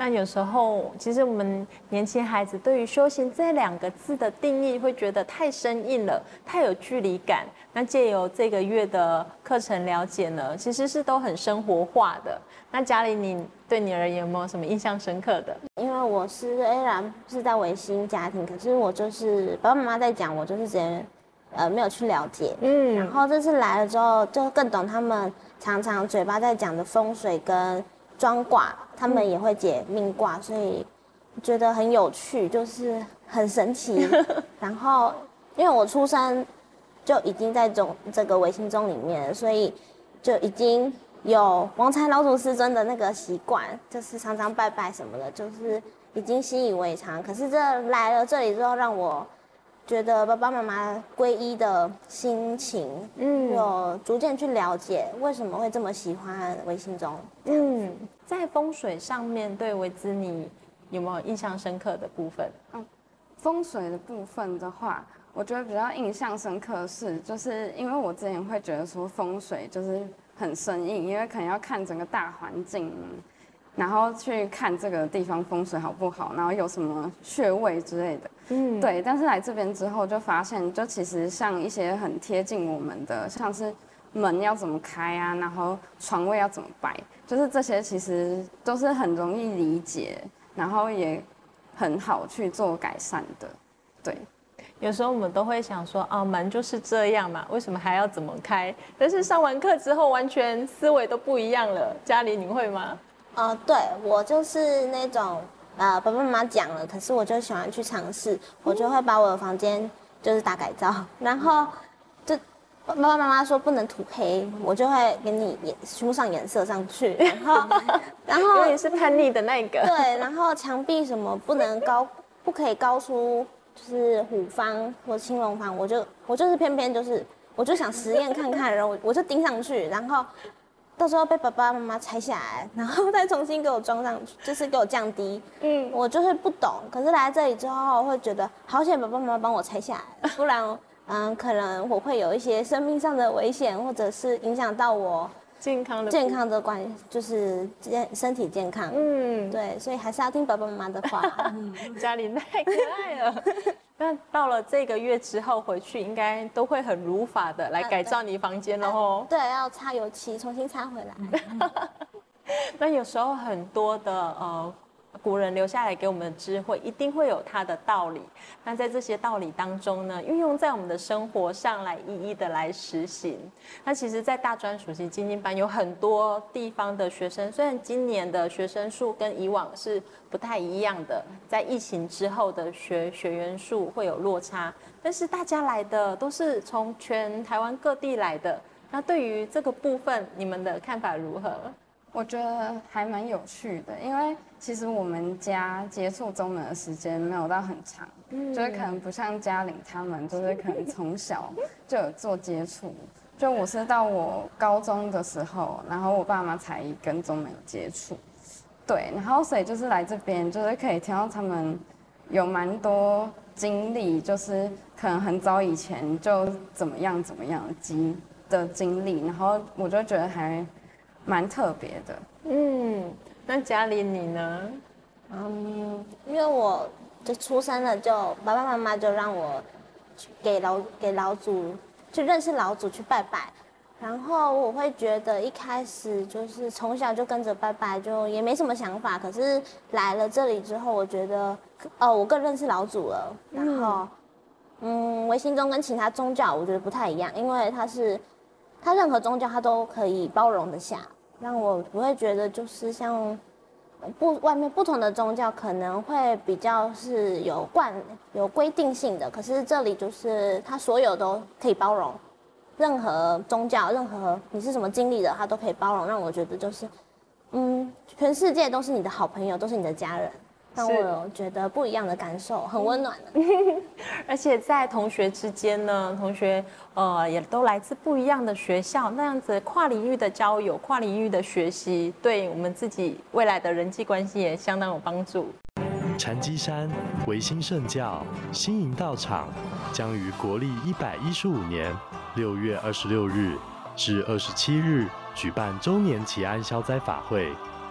但有时候，其实我们年轻孩子对于修行这两个字的定义，会觉得太生硬了，太有距离感。那借由这个月的课程了解呢，其实是都很生活化的。那嘉玲，你对你而言有没有什么印象深刻的？ 因为我虽然是在维新家庭，可是我就是爸爸妈妈在讲，我就是直接没有去了解。然后这次来了之后，就更懂他们常常嘴巴在讲的风水跟庄卦，他们也会解命卦，所以觉得很有趣，就是很神奇。然后因为我出生就已经在这个维新宗里面，所以就已经有王禅老祖师尊的那个习惯，就是常常拜拜什么的，就是已经习以为常。可是来了这里之后，让我觉得爸爸妈妈皈依的心情，有逐渐去了解为什么会这么喜欢维新宗。 在风水上面对维兹你有没有印象深刻的部分？ 风水的部分的话，我觉得比较印象深刻的是，就是因为我之前会觉得说风水就是很生硬，因为可能要看整个大环境，然后去看这个地方风水好不好，然后有什么穴位之类的。对。但是来这边之后就发现，就其实像一些很贴近我们的，像是门要怎么开啊，然后床位要怎么摆，就是这些其实都是很容易理解，然后也很好去做改善的。对。 有时候我们都会想说，门就是这样嘛，为什么还要怎么开？但是上完课之后，完全思维都不一样了。嘉玲，你会吗？ 对，我就是那种爸爸妈妈讲了，可是我就喜欢去尝试，我就会把我的房间就是大改造，然后就爸爸妈妈说不能涂黑，我就会给你全部上颜色上去，然后有点是叛逆的那个。 对，然后墙壁什么不可以高出就是虎方或青龙方，我就是偏偏就是我就想实验看看，然后我就钉上去，然后到时候被爸爸妈妈拆下来，然后再重新给我装上去，就是给我降低。我就是不懂，可是来这里之后会觉得好险爸爸妈妈帮我拆下来，不然可能我会有一些生命上的危险，或者是影响到我健康的就是身体健康。对，所以还是要听爸爸妈妈的话。 嘉玲太可爱了。那到了这个月之后回去，应该都会很如法的来改造你房间了吼。 对，要擦油漆，重新擦回来。 那有时候很多的古人留下来给我们的智慧，一定会有它的道理。那在这些道理当中呢，运用在我们的生活上来一一的来实行。那其实，在大专属性精进班有很多地方的学生，虽然今年的学生数跟以往是不太一样的，在疫情之后的学员数会有落差，但是大家来的都是从全台湾各地来的。那对于这个部分，你们的看法如何？ 我觉得还蛮有趣的，因为其实我们家接触宗门的时间没有到很长，就是可能不像嘉玲他们，就是可能从小就有做接触。就我是到我高中的时候，然后我爸妈才跟宗门有接触，对，然后所以就是来这边，就是可以听到他们有蛮多经历，就是可能很早以前就怎么样的经历，然后我就觉得还蛮特别的。 那嘉玲你呢？ 因为我就出生了，就爸爸妈妈就让我给老祖去认识老祖去拜拜，然后我会觉得一开始就是从小就跟着拜拜，就也没什么想法。可是来了这里之后，我觉得我更认识老祖了。然后维新宗跟其他宗教我觉得不太一样，因为它任何宗教它都可以包容得下，让我不会觉得就是像外面不同的宗教可能会比较是有规定性的，可是这里就是它所有都可以包容，任何宗教，任何你是什么经历的，它都可以包容，让我觉得就是全世界都是你的好朋友，都是你的家人。让我有觉得不一样的感受，很温暖的。 而且在同学之间呢，同学也都来自不一样的学校，那样子跨领域的交友、跨领域的学习，对我们自己未来的人际关系也相当有帮助。 禅机山维新圣教新营道场将于国历115年6月26日至27日举办周年祈安消灾法会。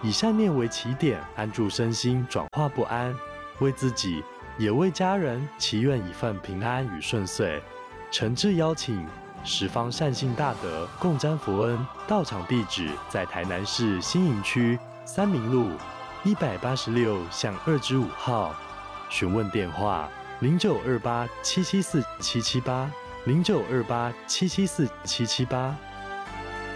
以善念为起点，安住身心，转化不安，为自己也为家人祈愿一份平安与顺遂。诚挚邀请十方善信大德共沾佛恩。道场地址在台南市新营区三民路186-2-5号。询问电话0928774778，0928774778。